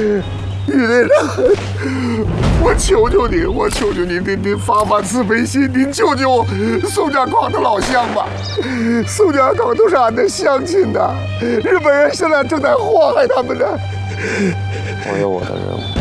于队长，我求求您，您发发慈悲心，您救救宋家庄的老乡吧！宋家庄都是俺的乡亲呐，日本人现在正在祸害他们呢。 我有我的任务。